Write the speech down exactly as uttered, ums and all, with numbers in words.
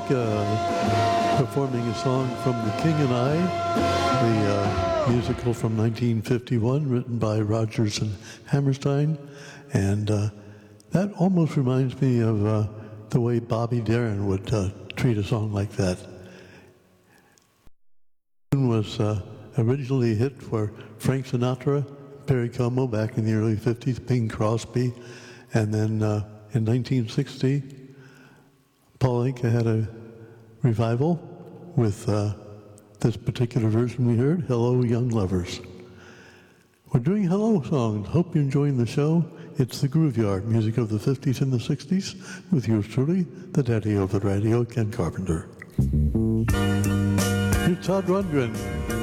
uh, performing a song from The King and I, the uh, musical from nineteen fifty-one, written by Rodgers and Hammerstein. And uh, that almost reminds me of uh, the way Bobby Darin would uh, treat a song like that. It was uh, originally a hit for Frank Sinatra, Perry Como back in the early fifties, Bing Crosby, and then uh, in nineteen sixty, Paul Anka had a revival with uh, this particular version we heard, Hello Young Lovers. We're doing hello songs. Hope you're enjoying the show. It's the Grooveyard, music of the fifties and the sixties, with yours truly, the daddy of the radio, Ken Carpenter. Here's Todd Rundgren.